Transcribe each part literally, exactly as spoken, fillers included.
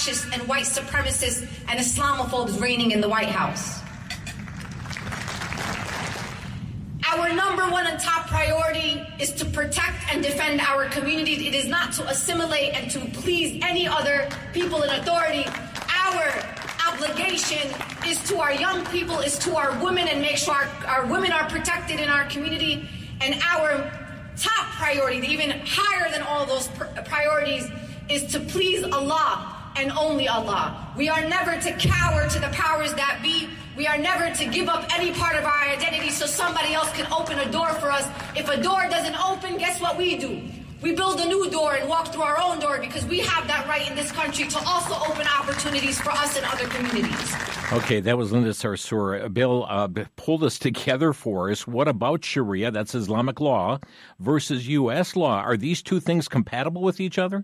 fascists and white supremacists and Islamophobes reigning in the White House. Our number one and top priority is to protect and defend our communities. It is not to assimilate and to please any other people in authority. Our obligation is to our young people, is to our women, and make sure our, our women are protected in our community. And our top priority, even higher than all those pr- priorities, is to please Allah and only Allah. We are never to cower to the powers that be. We are never to give up any part of our identity so somebody else can open a door for us. If a door doesn't open, guess what we do? We build a new door and walk through our own door, because we have that right in this country to also open opportunities for us and other communities. Okay, that was Linda Sarsour. Bill uh, pulled this together for us. What about Sharia, that's Islamic law, versus U S law? Are these two things compatible with each other?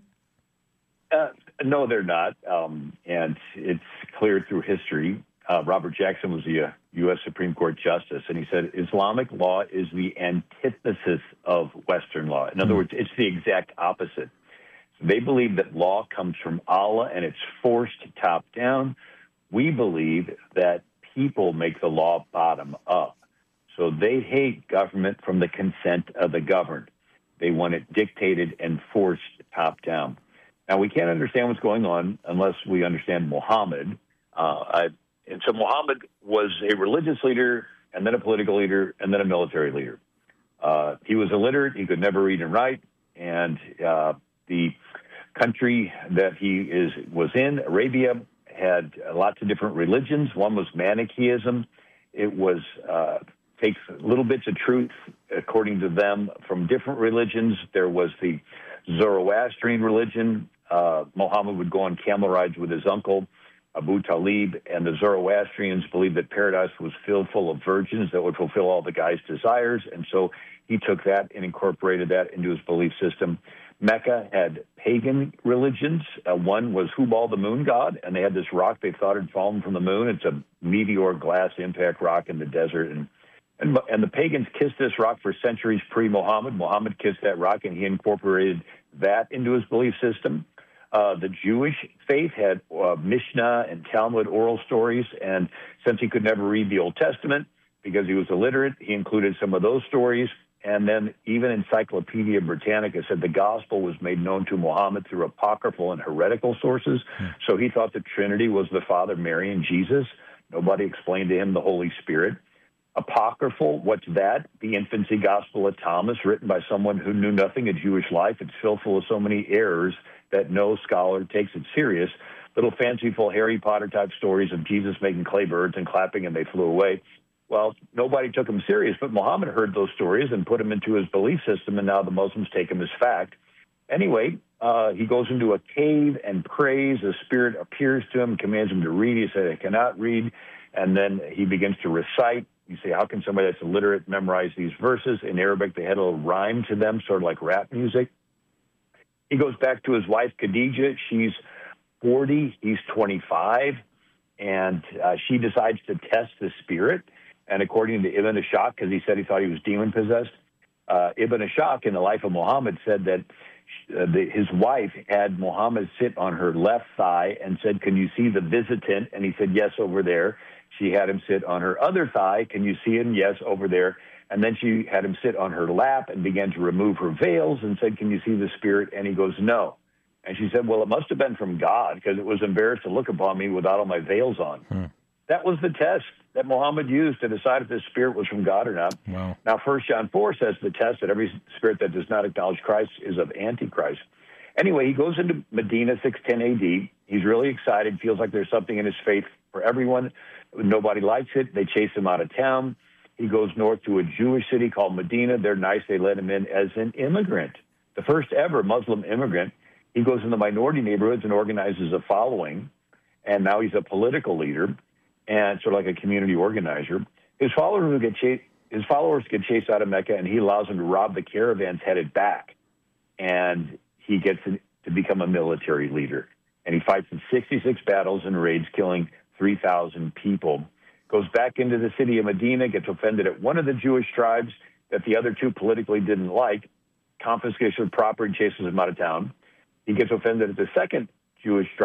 Uh, no, they're not. Um, and it's clear through history. Uh, Robert Jackson was the uh, U S Supreme Court Justice, and he said Islamic law is the antithesis of Western law. In other mm-hmm. words, it's the exact opposite. So they believe that law comes from Allah and it's forced top down. We believe that people make the law bottom up. So they hate government from the consent of the governed. They want it dictated and forced top down. Now, we can't understand what's going on unless we understand Muhammad. Uh, I And so Muhammad was a religious leader, and then a political leader, and then a military leader. Uh, he was illiterate. He could never read and write. And uh, the country that he is was in, Arabia, had lots of different religions. One was Manichaeism. It was uh, takes little bits of truth, according to them, from different religions. There was the Zoroastrian religion. Uh, Muhammad would go on camel rides with his uncle, Abu Talib, and the Zoroastrians believed that paradise was filled full of virgins that would fulfill all the guy's desires, and so he took that and incorporated that into his belief system. Mecca had pagan religions. Uh, one was Hubal, the moon god, and they had this rock they thought had fallen from the moon. It's a meteor glass impact rock in the desert, and and, and the pagans kissed this rock for centuries pre-Muhammad. Muhammad kissed that rock, and he incorporated that into his belief system. Uh, the Jewish faith had uh, Mishnah and Talmud oral stories, and since he could never read the Old Testament because he was illiterate, he included some of those stories. And then even Encyclopedia Britannica said the gospel was made known to Muhammad through apocryphal and heretical sources. Hmm. So he thought the Trinity was the Father, Mary, and Jesus. Nobody explained to him the Holy Spirit. Apocryphal, what's that? The infancy gospel of Thomas, written by someone who knew nothing of Jewish life. It's filled full of so many errors that no scholar takes it serious. Little fanciful Harry Potter-type stories of Jesus making clay birds and clapping and they flew away. Well, nobody took him serious, but Muhammad heard those stories and put them into his belief system, and now the Muslims take them as fact. Anyway, uh, he goes into a cave and prays. The Spirit appears to him, commands him to read. He said, I cannot read. And then he begins to recite. You say, how can somebody that's illiterate memorize these verses? In Arabic, they had a little rhyme to them, sort of like rap music. He goes back to his wife, Khadijah. She's forty. He's twenty-five. And uh, she decides to test the spirit. And according to Ibn Ishaq, because he said he thought he was demon-possessed, uh, Ibn Ishaq, in the life of Muhammad, said that uh, the, his wife had Muhammad sit on her left thigh and said, can you see the visitant? And he said, yes, over there. She had him sit on her other thigh. Can you see him? Yes, over there. And then she had him sit on her lap and began to remove her veils and said, can you see the spirit? And he goes, no. And she said, well, it must have been from God because it was embarrassed to look upon me without all my veils on. Hmm. That was the test that Muhammad used to decide if this spirit was from God or not. Wow. Now, First John four says the test that every spirit that does not acknowledge Christ is of Antichrist. Anyway, he goes into Medina, six ten A D. He's really excited, feels like there's something in his faith for everyone. Nobody likes it. They chase him out of town. He goes north to a Jewish city called Medina. They're nice. They let him in as an immigrant, the first ever Muslim immigrant. He goes into minority neighborhoods and organizes a following, and now he's a political leader and sort of like a community organizer. His followers will get chased. His followers get chased out of Mecca, and he allows them to rob the caravans headed back. And he gets to become a military leader. And he fights in sixty-six battles and raids, killing three thousand people. Goes back into the city of Medina, gets offended at one of the Jewish tribes that the other two politically didn't like, confiscates their property, chases him out of town. He gets offended at the second Jewish tribe